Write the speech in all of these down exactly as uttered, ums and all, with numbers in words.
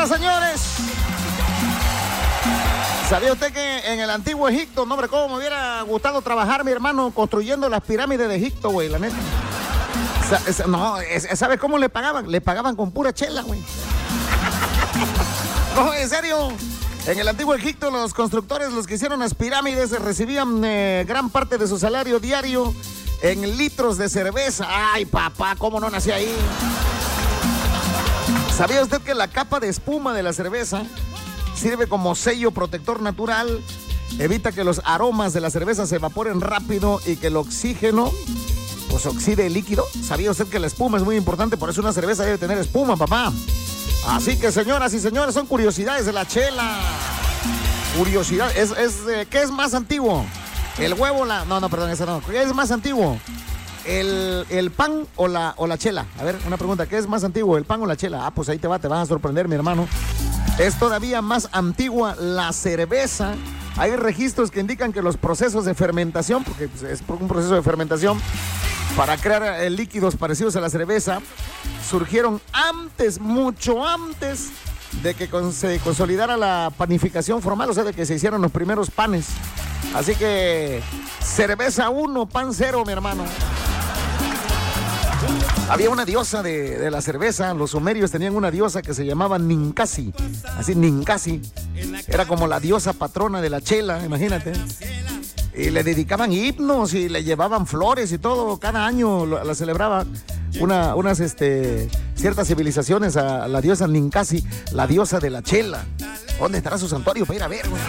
señoras, señores. ¿Sabía usted que en el antiguo Egipto, no, hombre, cómo me hubiera gustado trabajar, mi hermano, construyendo las pirámides de Egipto, güey, la neta? No, ¿sabes cómo le pagaban? Le pagaban con pura chela, güey. No, en serio. En el antiguo Egipto, los constructores, los que hicieron las pirámides, recibían eh, gran parte de su salario diario en litros de cerveza. Ay, papá, ¿cómo no nací ahí? ¿Sabía usted que la capa de espuma de la cerveza sirve como sello protector natural? Evita que los aromas de la cerveza se evaporen rápido y que el oxígeno pues oxide el líquido. ¿Sabía usted que la espuma es muy importante? Por eso una cerveza debe tener espuma, papá. Así que, señoras y señores, son curiosidades de la chela. Curiosidad. Es, es, eh, ¿Qué es más antiguo? ¿El huevo? La... No, no, perdón, esa no. ¿Qué es más antiguo? ¿El, el pan o la, o la chela? A ver, una pregunta. ¿Qué es más antiguo, el pan o la chela? Ah, pues ahí te va, te vas a sorprender, mi hermano. Es todavía más antigua la cerveza. Hay registros que indican que los procesos de fermentación, porque es un proceso de fermentación para crear eh, líquidos parecidos a la cerveza, surgieron antes, mucho antes de que con, se consolidara la panificación formal, o sea, de que se hicieron los primeros panes. Así que cerveza uno, pan cero, mi hermano. Había una diosa de, de la cerveza. Los sumerios tenían una diosa que se llamaba Ninkasi. Así, Ninkasi. Era como la diosa patrona de la chela, imagínate. Y le dedicaban himnos y le llevaban flores y todo. Cada año lo, la celebraba una, unas este, ciertas civilizaciones a, a la diosa Ninkasi, la diosa de la chela. ¿Dónde estará su santuario para ir a ver, güey?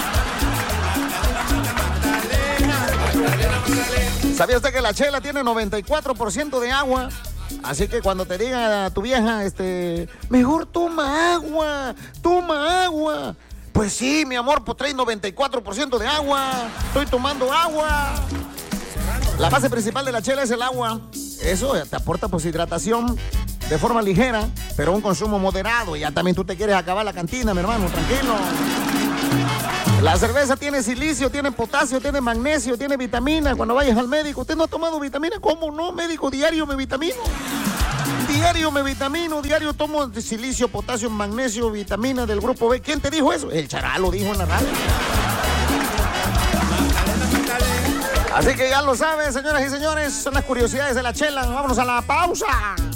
¿Sabía usted que la chela tiene noventa y cuatro por ciento de agua? Así que cuando te diga tu vieja, este, mejor toma agua, toma agua. Pues sí, mi amor, pues trae noventa y cuatro por ciento de agua. Estoy tomando agua. La base principal de la chela es el agua. Eso te aporta pues hidratación de forma ligera, pero un consumo moderado. Ya también tú te quieres acabar la cantina, mi hermano, tranquilo. La cerveza tiene silicio, tiene potasio, tiene magnesio, tiene vitamina. Cuando vayas al médico, ¿usted no ha tomado vitamina? ¿Cómo no, médico? Diario me vitamino. Diario me vitamino, diario tomo silicio, potasio, magnesio, vitamina del grupo B. ¿Quién te dijo eso? El Chará lo dijo en la radio. Así que ya lo saben, señoras y señores, son las curiosidades de la chela. Vámonos a la pausa.